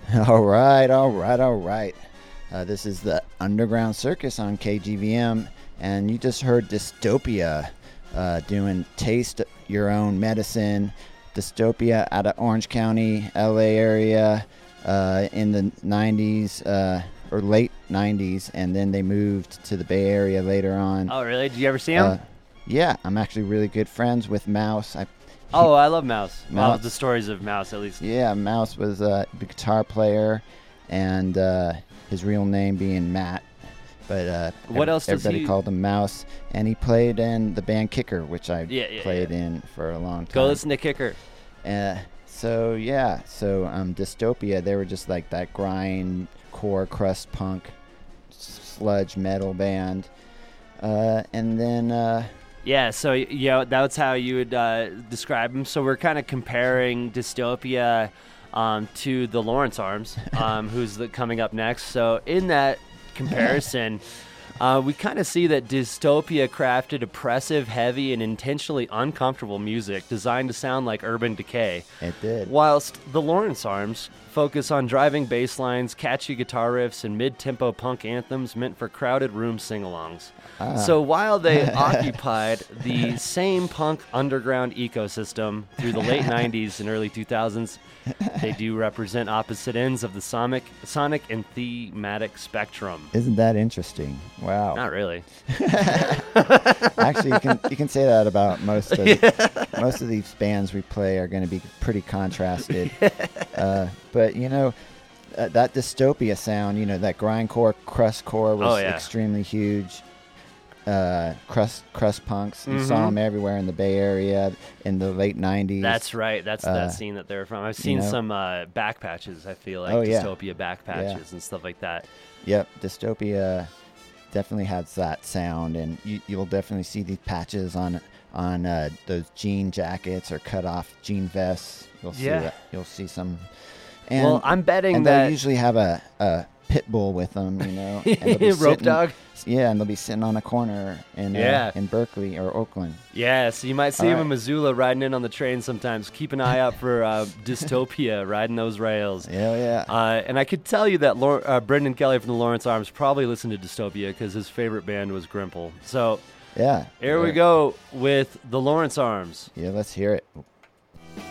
All right, all right, all right. This is the Underground Circus on KGVM, and you just heard Dystopia doing Taste Your Own Medicine. Dystopia out of Orange County, LA area in the 90s or late 90s, and then they moved to the Bay Area later on. Oh, really? Did you ever see him? Yeah, I'm actually really good friends with Mouse. I love Mouse. Mouse. Well, the stories of Mouse, at least. Yeah, Mouse was the guitar player, and his real name being Matt. But what else does everybody he... called him Mouse, and he played in the band Kicker, which I played yeah. in for a long time. Go listen to Kicker. So Dystopia, they were just like that grindcore crust punk sludge metal band, and then. Yeah, so that's how you would describe them. So we're kind of comparing Dystopia to the Lawrence Arms, who's coming up next. So in that comparison, we kind of see that Dystopia crafted oppressive, heavy, and intentionally uncomfortable music designed to sound like Urban Decay. It did. Whilst the Lawrence Arms focus on driving bass lines, catchy guitar riffs, and mid-tempo punk anthems meant for crowded room sing-alongs. So while they occupied the same punk underground ecosystem through the late 90s and early 2000s, they do represent opposite ends of the sonic and thematic spectrum. Isn't that interesting? Wow. Not really. Actually, you can say that about most of these bands we play are going to be pretty contrasted. But that Dystopia sound, that grindcore, crustcore was extremely huge. Crust punks. You saw them everywhere in the Bay Area in the late 90s. That's right. That's that scene that they're from. I've seen some back patches, I feel like, Dystopia back patches and stuff like that. Yep, Dystopia definitely has that sound, and you'll definitely see these patches on those jean jackets or cut off jean vests. You'll see some. And, I'm betting and that they'll usually have a pit bull with them, and rope dog. Yeah, and they'll be sitting on a corner in Berkeley or Oakland. Yeah, so you might see him in Missoula riding in on the train sometimes. Keep an eye out for Dystopia riding those rails. Yeah. And I could tell you that Brendan Kelly from the Lawrence Arms probably listened to Dystopia because his favorite band was Grimple. So here we go with the Lawrence Arms. Yeah, let's hear it.